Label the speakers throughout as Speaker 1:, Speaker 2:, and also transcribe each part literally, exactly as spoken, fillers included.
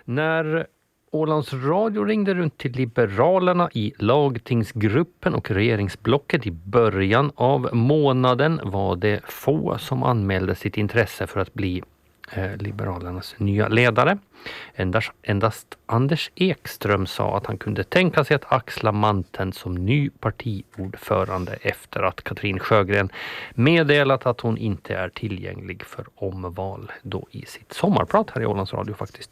Speaker 1: När Ålands Radio ringde runt till Liberalerna i lagtingsgruppen och regeringsblocket i början av månaden var det få som anmälde sitt intresse för att bli eh, Liberalernas nya ledare. Endast, endast Anders Ekström sa att han kunde tänka sig att axla manteln som ny partiordförande efter att Katrin Sjögren meddelat att hon inte är tillgänglig för omval då i sitt sommarprat här i Ålands Radio faktiskt.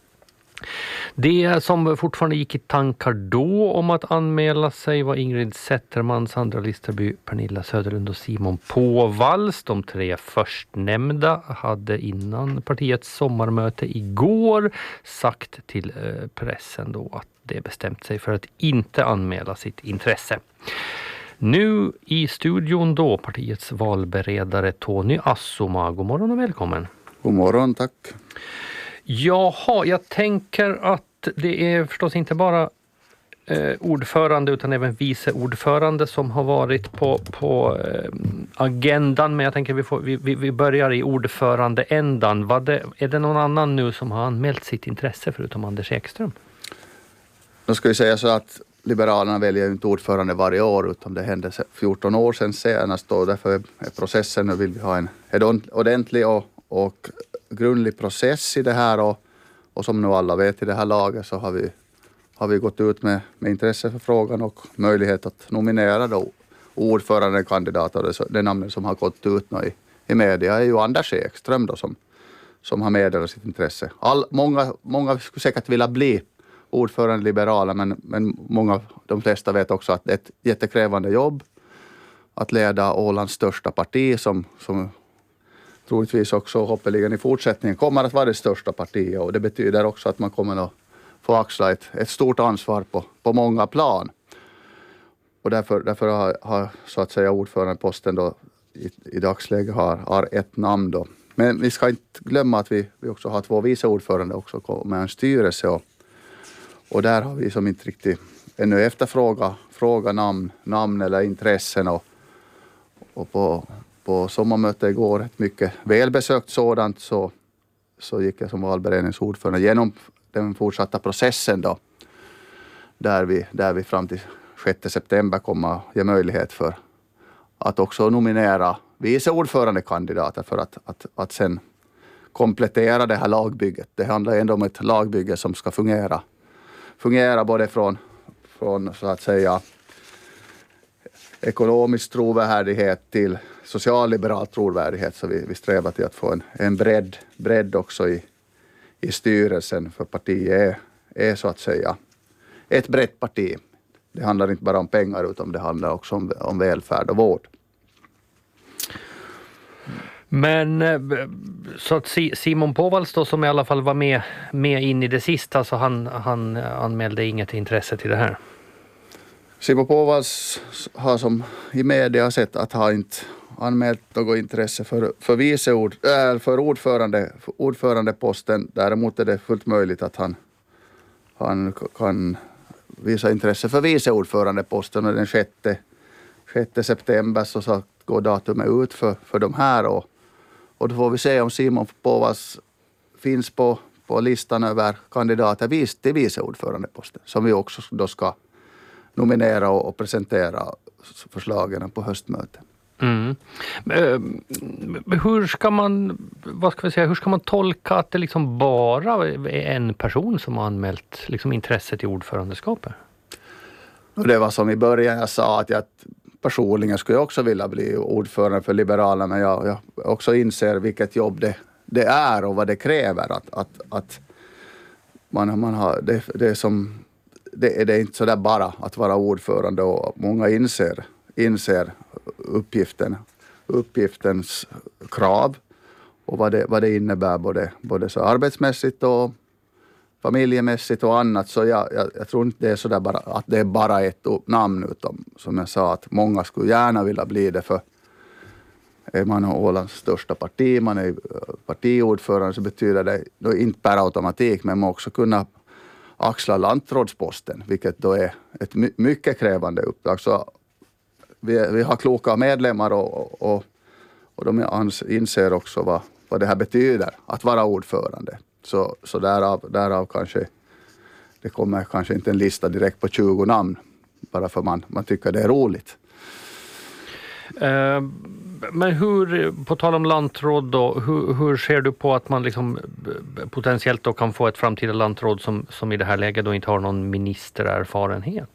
Speaker 1: Det som fortfarande gick i tankar då om att anmäla sig var Ingrid Zetterman, Sandra Listerby, Pernilla Söderlund och Simon Påvalls. De tre förstnämnda hade innan partiets sommarmöte igår sagt till pressen då att det bestämt sig för att inte anmäla sitt intresse. Nu i studion då partiets valberedare Tony Assoma. God morgon och välkommen.
Speaker 2: God morgon, tack.
Speaker 1: Jaha, jag tänker att det är förstås inte bara eh, ordförande utan även vice ordförande som har varit på, på eh, agendan. Men jag tänker vi, får, vi, vi börjar i ordförandeändan. Vad det, är det någon annan nu som har anmält sitt intresse förutom Anders Ekström?
Speaker 2: Då ska vi säga så att Liberalerna väljer inte ordförande varje år utan det hände fjorton år sedan senast och därför är processen nu vill vi ha en, en ordentlig och, och grundlig process i det här och, och som nu alla vet i det här laget så har vi, har vi gått ut med, med intresse för frågan och möjlighet att nominera då ordförandekandidater. Det, det namnet som har gått ut nu i, i media är ju Anders Ekström då som, som har meddelat sitt intresse. All, många, många skulle säkert vilja bli ordförande liberala men, men många, de flesta vet också att det är ett jättekrävande jobb att leda Ålands största parti som, som troligtvis också hoppeligen i fortsättningen kommer att vara det största partiet och det betyder också att man kommer att få axla ett, ett stort ansvar på, på många plan. Och därför, därför har, har så att säga ordförandeposten då i, i dagsläget har, har ett namn då. Men vi ska inte glömma att vi, vi också har två vice ordförande också med en styrelse och, och där har vi som inte riktigt ännu efterfråga fråga namn, namn eller intressen och, och på På sommarmöte igår, ett mycket välbesökt sådant, så, så gick jag som valberedningsordförande genom den fortsatta processen då. Där vi, där vi fram till sjätte september kommer att ge möjlighet för att också nominera vice ordförandekandidater för att, att, att sen komplettera det här lagbygget. Det handlar ändå om ett lagbygge som ska fungera. Fungera både från, från så att säga ekonomisk trovärdighet till socialliberal trovärdighet så vi, vi strävar till att få en, en bredd, bredd också i, i styrelsen för partiet är, är så att säga ett brett parti. Det handlar inte bara om pengar utan det handlar också om, om välfärd och vård.
Speaker 1: Men så att Simon Påvalls då som i alla fall var med, med in i det sista så han, han anmälde inget intresse till det här?
Speaker 2: Simon Påvalls har som i media sett att han inte anmält något intresse för, för, viceord, äh, för, ordförande, för ordförandeposten. Däremot är det fullt möjligt att han, han kan visa intresse för viceordförandeposten och den sjätte, sjätte september så, så går datumet ut för, för de här. Och, och då får vi se om Simon Påvalls finns på, på listan över kandidater till viceordförandeposten som vi också då ska nominera och presentera förslagen på höstmötet.
Speaker 1: Mm. Hur ska man vad ska vi säga, hur ska man tolka att det liksom bara är en person som har anmält liksom intresse till ordförandeskapet?
Speaker 2: Och det var som i början jag sa att jag personligen skulle också vilja bli ordförande för Liberalerna men jag, jag också inser vilket jobb det, det är och vad det kräver att, att, att man, man har det, det är som Det är, det är inte så där bara att vara ordförande och många inser, inser uppgiften, uppgiftens krav och vad det, vad det innebär både, både så arbetsmässigt och familjemässigt och annat. Så jag, jag, jag tror inte det är så där bara, att det är bara ett namn utan som jag sa att många skulle gärna vilja bli det för är man Ålands största parti, man är partiordförande så betyder det då inte per automatik men man också kunna axla lantrådsposten, vilket då är ett my- mycket krävande uppdrag. Så vi, vi har kloka medlemmar och, och, och de inser också vad, vad det här betyder att vara ordförande. Så, så därav, därav kanske det kommer kanske inte en lista direkt på tjugo namn bara för man, man tycker det är roligt.
Speaker 1: Uh, men hur, på tal om lantråd då, hur, hur ser du på att man liksom potentiellt då kan få ett framtida lantråd som, som i det här läget då inte har någon ministererfarenhet?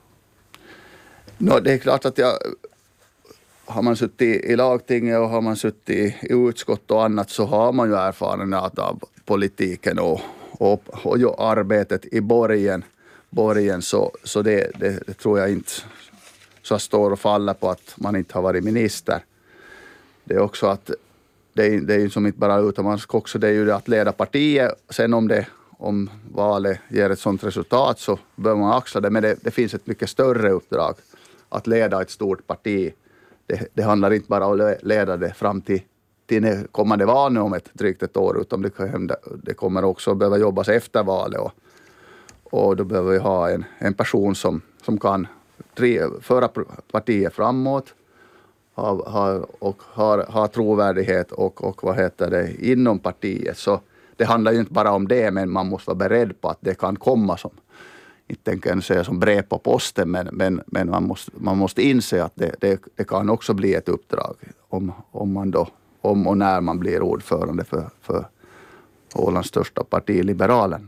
Speaker 2: No, det är klart att jag, har man suttit i lagtinget och har man suttit i, i utskott och annat så har man ju erfarenhet av politiken och, och, och ju arbetet i borgen, borgen så, så det, det, det tror jag inte så står och faller på att man inte har varit minister. Det är också att det är, det är ju som inte bara utan man ska också det är ju det att leda partiet. Sen om det om valet ger ett sådant resultat så bör man axla det. Men det, det finns ett mycket större uppdrag att leda ett stort parti. Det, det handlar inte bara om att leda det fram till, till det kommande valet om ett drygt ett år utan det, kan hända, det kommer också att behöva jobbas efter valet och, och då behöver vi ha en, en person som, som kan föra partiet framåt ha, ha, och har, har trovärdighet och, och vad heter det inom partiet. Så det handlar ju inte bara om det men man måste vara beredd på att det kan komma som inte tänker säga som brev på posten men, men, men man, måste, man måste inse att det, det, det kan också bli ett uppdrag om, om man då om och när man blir ordförande för, för Ålands största parti, Liberalerna.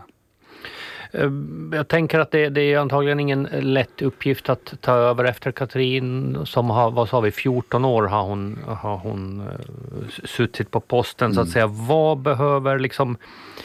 Speaker 1: Jag tänker att det, det är antagligen ingen lätt uppgift att ta över efter Katrin som har, vad sa vi, fjorton år har hon, har hon uh, suttit på posten mm. så att säga. Vad behöver liksom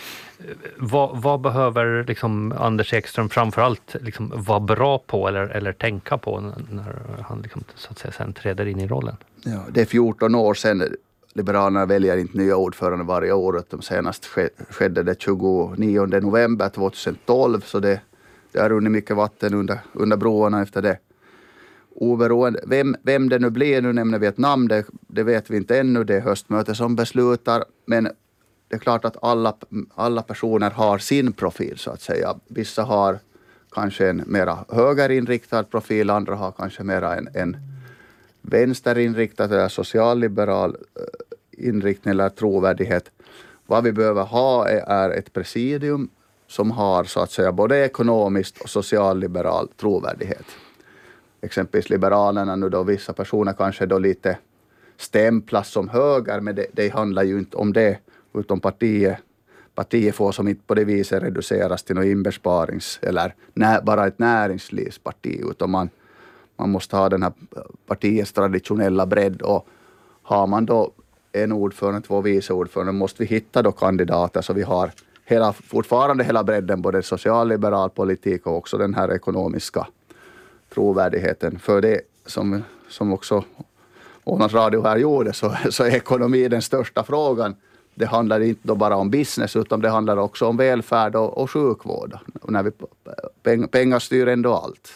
Speaker 1: vad, vad behöver liksom Anders Ekström framförallt liksom vara bra på eller, eller tänka på när han liksom, så att säga, sen träder in i rollen? Ja,
Speaker 2: det är fjorton år sedan. Liberalerna väljer inte nya ordförande varje år. De senast skedde det tjugonionde november tjugohundratolv så det, det har runnit mycket vatten under, under broarna efter det. Oberoende, vem, vem det nu blir, nu nämner vi ett namn, det, det vet vi inte ännu, det är höstmöte som beslutar. Men det är klart att alla, alla personer har sin profil så att säga. Vissa har kanske en mera högerinriktad profil, andra har kanske mera en, en vänsterinriktad eller socialliberal inriktning eller trovärdighet. Vad vi behöver ha är, är ett presidium som har så att säga både ekonomiskt och socialliberal trovärdighet. Exempelvis Liberalerna nu då vissa personer kanske då lite stämplas som höger men det, det handlar ju inte om det utan partiet, partiet får som inte på det viset reduceras till något inbesparings eller när, bara ett näringslivsparti utan man Man måste ha den här partiets traditionella bredd och har man då en ordförande, två vice ordförande måste vi hitta då kandidater så vi har hela, fortfarande hela bredden, både socialliberal politik och också den här ekonomiska trovärdigheten. För det som, som också Ålands Radio här gjorde så, så är ekonomi den största frågan. Det handlar inte då bara om business utan det handlar också om välfärd och, och sjukvård. Och när vi, peng, pengar styr ändå allt.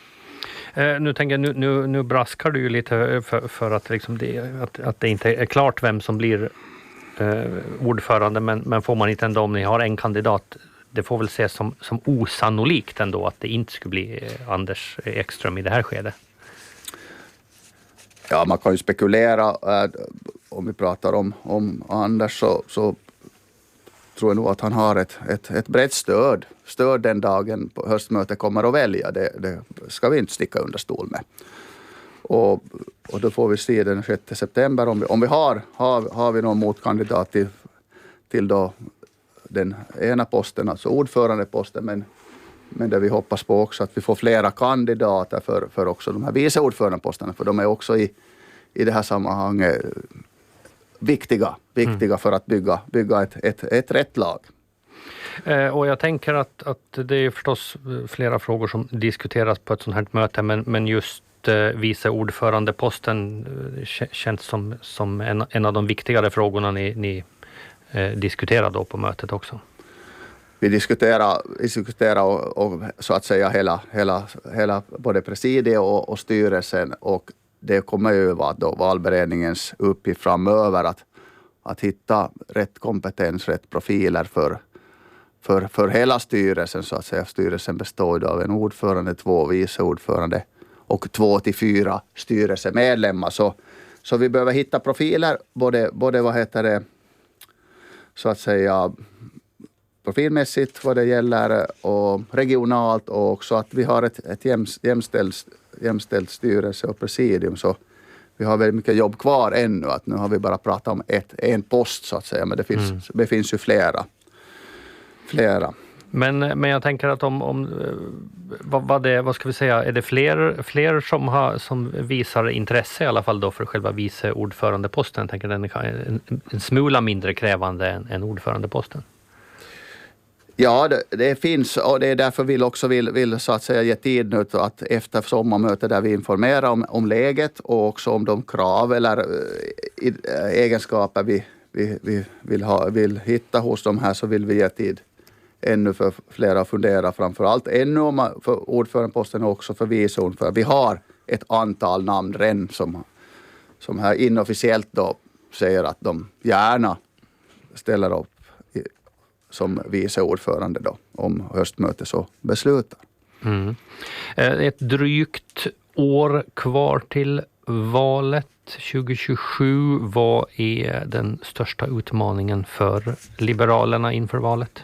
Speaker 1: Eh, nu tänker jag, nu, nu, nu braskar du ju lite för, för att, liksom det, att, att det inte är klart vem som blir eh, ordförande men, men får man inte ändå om ni har en kandidat det får väl ses som, som osannolikt ändå att det inte skulle bli eh, Anders Ekström i det här skedet.
Speaker 2: Ja, man kan ju spekulera äh, om vi pratar om, om Anders så, så tror jag nog att han har ett, ett, ett brett stöd. Stöd den dagen på höstmötet kommer att välja. Det, det ska vi inte sticka under stol med. Och, och då får vi se den sjätte september om vi, om vi har, har, har vi någon motkandidat till, till då den ena posten, alltså ordförandeposten. Men, men där vi hoppas på också att vi får flera kandidater för, för också de här vice ordförandeposterna. För de är också i, i det här sammanhanget viktiga, viktiga mm. för att bygga, bygga ett, ett, ett rätt lag.
Speaker 1: Eh, och jag tänker att, att det är förstås flera frågor som diskuteras på ett sånt här möte, men, men just eh, vice ordförandeposten eh, känns som, som en, en av de viktigare frågorna ni, ni eh, diskuterar då på mötet också.
Speaker 2: Vi diskuterar, vi diskuterar och, och så att säga hela, hela, hela både presidiet och, och styrelsen och det kommer ju vara då valberedningens uppgift framöver att, att hitta rätt kompetens, rätt profiler för, för, för hela styrelsen så att säga. Styrelsen består av en ordförande, två vice ordförande och två till fyra styrelsemedlemmar. Så, så vi behöver hitta profiler, både, både vad heter det, så att säga profilmässigt vad det gäller och regionalt, och också att vi har ett, ett jäms, jämställt, jämställt styrelse och presidium, så vi har väldigt mycket jobb kvar ännu. Att nu har vi bara pratat om ett, en post så att säga, men det finns, mm. det finns ju flera. flera.
Speaker 1: Men, men jag tänker att om, om vad, vad, det, vad ska vi säga, är det fler, fler som, har, som visar intresse i alla fall då för själva vice ordförandeposten? Jag tänker den är en, en smula mindre krävande än, än ordförandeposten.
Speaker 2: Ja, det, det finns, och det är därför vi också vill, vill så att säga ge tid nu att efter sommarmötet där vi informerar om, om läget och också om de krav eller äh, egenskaper vi, vi, vi vill, ha, vill hitta hos de här, så vill vi ge tid ännu för flera att fundera, framförallt ännu om för ordförandeposten och också för vice ordförande. Vi har ett antal namn redan som, som här inofficiellt då säger att de gärna ställer upp i, som vice ordförande då, om höstmötet så beslutar.
Speaker 1: Mm. Ett drygt år kvar till valet tjugo tjugosju. Vad är den största utmaningen för Liberalerna inför valet?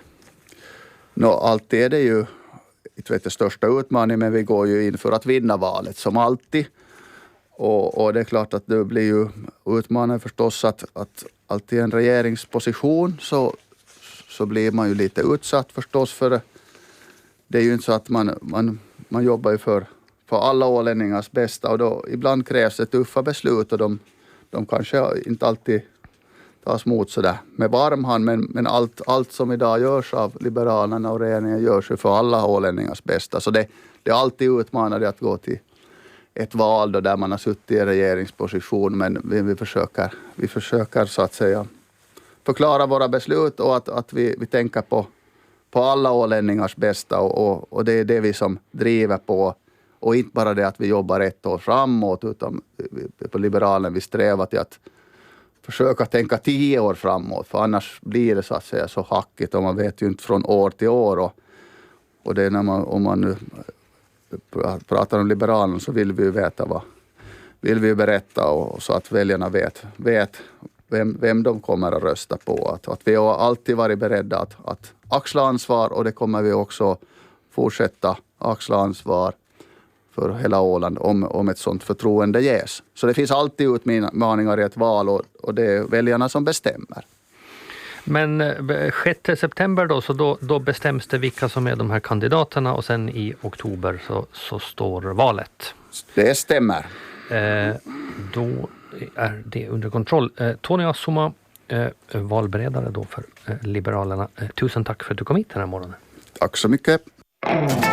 Speaker 2: Nå, alltid är det ju inte vet, det största utmaningen, men vi går ju in för att vinna valet som alltid. Och, och det är klart att det blir ju utmaningen förstås att, att alltid i en regeringsposition så, så blir man ju lite utsatt förstås, för det är ju inte så att man, man, man jobbar ju för, för alla ålänningars bästa, och då ibland krävs det tuffa beslut, och de, de kanske inte alltid tas emot sådär med varm hand, men, men allt, allt som idag görs av Liberalerna och regeringen görs ju för alla ålänningars bästa. Så det, det är alltid utmanande att gå till ett val då där man har suttit i regeringsposition, men vi, vi, försöker, vi försöker så att säga förklara våra beslut och att, att vi, vi tänker på, på alla ålänningars bästa, och, och, och det är det vi som driver på. Och inte bara det att vi jobbar ett år framåt, utan vi, på Liberalen vi strävar till att försöka tänka tio år framåt, för annars blir det så att säga så hackigt och man vet ju inte från år till år. Och, och det är när man, om man nu pratar om Liberalerna, så vill vi ju veta vad vill vi berätta, och, och så att väljarna vet, vet vem, vem de kommer att rösta på. Att, att vi har alltid varit beredda att, att axla ansvar, och det kommer vi också fortsätta axla ansvar för hela Åland om, om ett sådant förtroende ges. Så det finns alltid utmaningar i ett val, och, och det är väljarna som bestämmer.
Speaker 1: Men sjätte september då, så då, då bestäms det vilka som är de här kandidaterna, och sen i oktober så, så står valet.
Speaker 2: Det stämmer.
Speaker 1: Eh, då är det under kontroll. Eh, Tony Assoma, eh, valberedare då för eh, Liberalerna. Eh, tusen tack för att du kom hit den här morgonen.
Speaker 2: Tack så mycket.